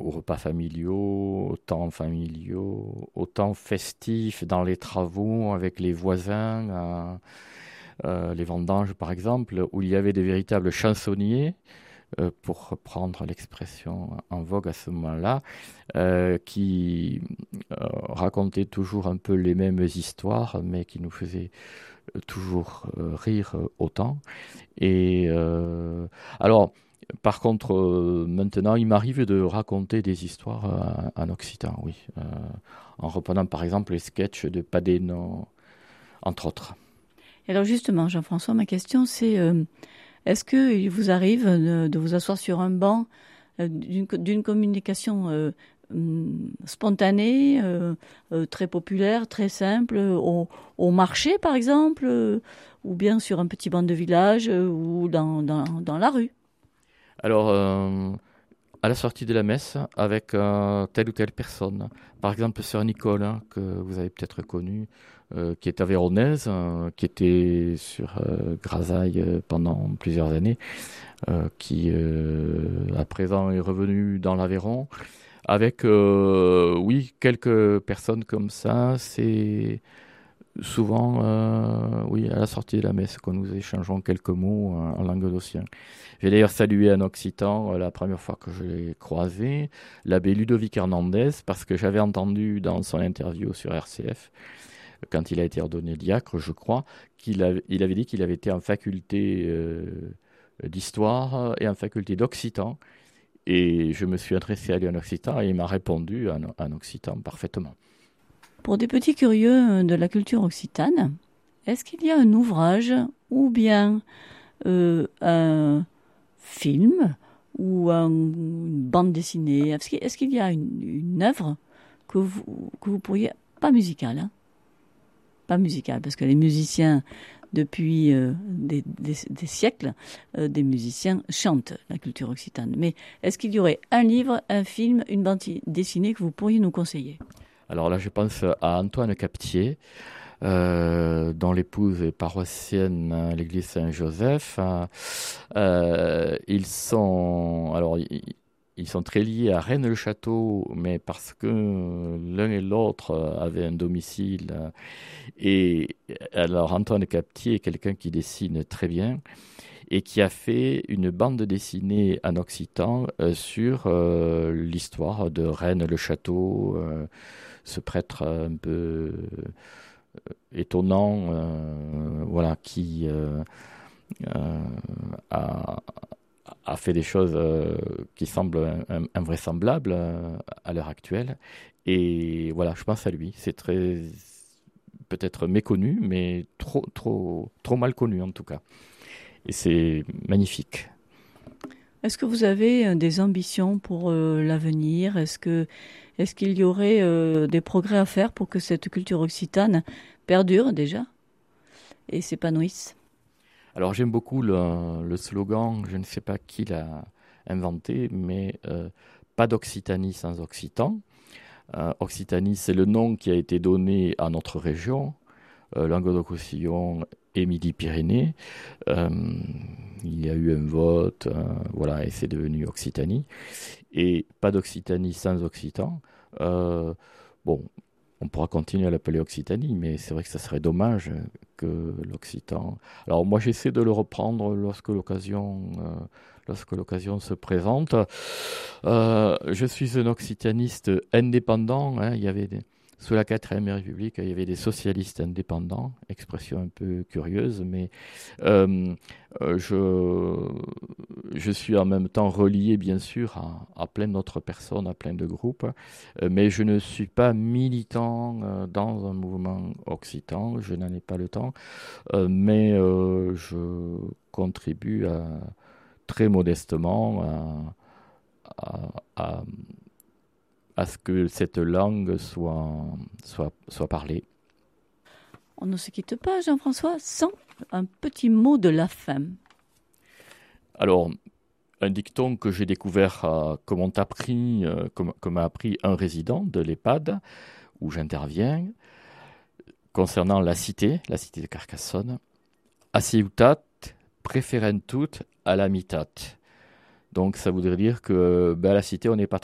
aux repas familiaux, aux temps festifs dans les travaux avec les voisins, les vendanges par exemple, où il y avait des véritables chansonniers, pour reprendre l'expression en vogue à ce moment-là, qui racontaient toujours un peu les mêmes histoires, mais qui nous faisaient toujours rire autant. Et alors, par contre, maintenant, il m'arrive de raconter des histoires en occitan, oui, en reprenant par exemple les sketchs de Padeno, entre autres. Et alors justement, Jean-François, ma question c'est, est-ce qu'il vous arrive de vous asseoir sur un banc d'une communication spontanée, très populaire, très simple, au marché par exemple, ou bien sur un petit banc de village ou dans la rue? Alors, à la sortie de la messe, avec telle ou telle personne, par exemple Sœur Nicole, hein, que vous avez peut-être connue, qui est avéronaise, qui était sur Grasailles pendant plusieurs années, qui à présent est revenue dans l'Aveyron, avec, oui, quelques personnes comme ça. C'est souvent, oui, à la sortie de la messe, que nous échangeons quelques mots en languedocien. J'ai d'ailleurs salué un occitan la première fois que je l'ai croisé, l'abbé Ludovic Hernandez, parce que j'avais entendu dans son interview sur RCF, quand il a été ordonné diacre, je crois, il avait dit qu'il avait été en faculté d'histoire et en faculté d'occitan. Et je me suis adressé à lui en occitan et il m'a répondu en occitan parfaitement. Pour des petits curieux de la culture occitane, est-ce qu'il y a un ouvrage ou bien un film ou une bande dessinée? Est-ce qu'il y a une œuvre que vous pourriez... Pas musicale, hein? Pas musicale, parce que les musiciens, depuis des siècles, des musiciens chantent la culture occitane. Mais est-ce qu'il y aurait un livre, un film, une bande dessinée que vous pourriez nous conseiller? Alors là, je pense à Antoine Captier, dont l'épouse est paroissienne à l'église Saint-Joseph. Ils sont très liés à Rennes-le-Château, mais parce que l'un et l'autre avaient un domicile. Et alors, Antoine Captier est quelqu'un qui dessine très bien et qui a fait une bande dessinée en occitan sur l'histoire de Rennes-le-Château, ce prêtre un peu étonnant, voilà, qui euh, a, a fait des choses qui semblent invraisemblables à l'heure actuelle. Et voilà, je pense à lui. C'est très peut-être méconnu, mais trop mal connu en tout cas. Et c'est magnifique. Est-ce que vous avez des ambitions pour l'avenir? Est-ce qu'il y aurait des progrès à faire pour que cette culture occitane perdure déjà et s'épanouisse? Alors j'aime beaucoup le slogan, je ne sais pas qui l'a inventé, mais pas d'Occitanie sans Occitan. Occitanie, c'est le nom qui a été donné à notre région, Languedoc-Roussillon et Midi-Pyrénées. Euh, il y a eu un vote, voilà, et c'est devenu Occitanie. Et pas d'Occitanie sans Occitan. Bon, on pourra continuer à l'appeler Occitanie, mais c'est vrai que ça serait dommage que l'Occitan. Alors moi, j'essaie de le reprendre lorsque l'occasion se présente. Je suis un occitaniste indépendant, hein. Sous la 4e République, il y avait des socialistes indépendants, expression un peu curieuse, mais euh, euh, je, je suis en même temps relié, bien sûr, à plein d'autres personnes, à plein de groupes, mais je ne suis pas militant dans un mouvement occitan, je n'en ai pas le temps, mais je contribue très modestement à à ce que cette langue soit parlée. On ne se quitte pas, Jean-François, sans un petit mot de la fin. Alors, un dicton que j'ai découvert, comme m'a appris un résident de l'EHPAD, où j'interviens, concernant la cité de Carcassonne. A ciutat preferentut a la mitat. Donc ça voudrait dire que la cité, on n'est pas